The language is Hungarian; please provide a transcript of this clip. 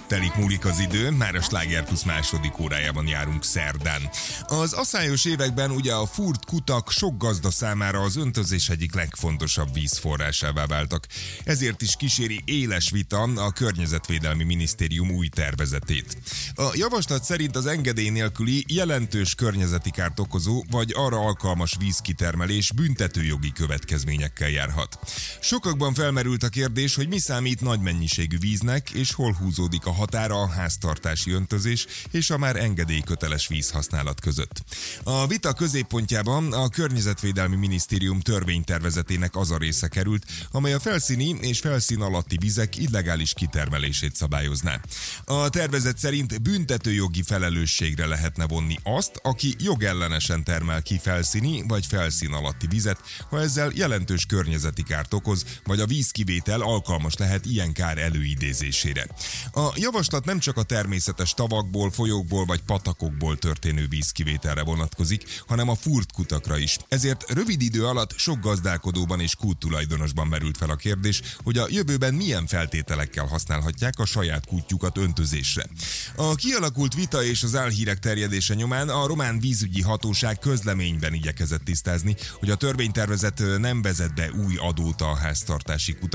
Telik múlik az idő, már a Sláger Plusz második órájában járunk szerdán. Az aszályos években ugye a furt kutak sok gazda számára az öntözés egyik legfontosabb vízforrásává váltak. Ezért is kíséri éles vita a Környezetvédelmi Minisztérium új tervezetét. A javaslat szerint az engedély nélküli jelentős környezeti kárt okozó vagy arra alkalmas vízkitermelés büntetőjogi következményekkel járhat. Sokakban felmerült a kérdés, hogy mi számít nagy mennyiségű víznek, és hol húzódik a határa a háztartási öntözés és a már engedélyköteles vízhasználat között. A vita középpontjában a Környezetvédelmi Minisztérium törvénytervezetének az a része került, amely a felszíni és felszín alatti vizek illegális kitermelését szabályozná. A tervezet szerint büntetőjogi felelősségre lehetne vonni azt, aki jogellenesen termel ki felszíni vagy felszín alatti vizet, ha ezzel jelentős környezeti kárt okoz, vagy a vízkivétel alkalmas lehet ilyen kár előidézésére. A javaslat nem csak a természetes tavakból, folyókból vagy patakokból történő vízkivételre vonatkozik, hanem a furt kutakra is. Ezért rövid idő alatt sok gazdálkodóban és kúttulajdonosban merült fel a kérdés, hogy a jövőben milyen feltételekkel használhatják a saját kútjukat öntözésre. A kialakult vita és az álhírek terjedése nyomán a román vízügyi hatóság közleményben igyekezett tisztázni, hogy a törvénytervezet nem vezet be új adót a háztartási